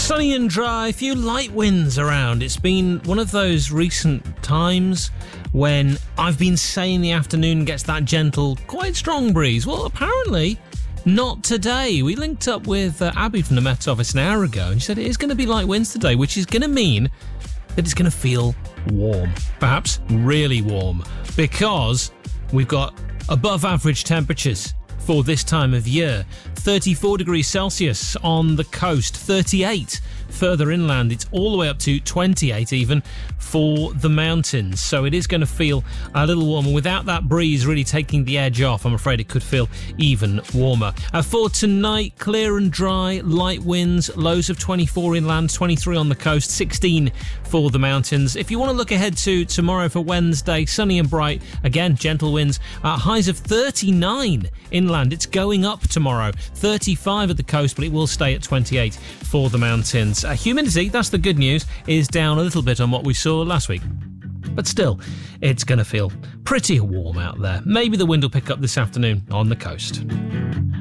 Sunny and dry, a few light winds around. It's been one of those recent times when I've been saying the afternoon gets that gentle, quite strong breeze. Well, apparently not today. We linked up with Abby from the Met Office an hour ago, and she said it is going to be light winds today, which is going to mean that it's going to feel warm, perhaps really warm, because we've got above average temperatures for this time of year. 34 degrees Celsius on the coast, 38 further inland. It's all the way up to 28 even for the mountains. So it is going to feel a little warmer. Without that breeze really taking the edge off, I'm afraid it could feel even warmer. For tonight, clear and dry, light winds, lows of 24 inland, 23 on the coast, 16 for the mountains. If you want to look ahead to tomorrow for Wednesday, sunny and bright, again, gentle winds, highs of 39 inland. It's going up tomorrow, 35 at the coast, but it will stay at 28 for the mountains. Humidity, that's the good news, is down a little bit on what we saw last week. But still, it's going to feel pretty warm out there. Maybe the wind will pick up this afternoon on the coast.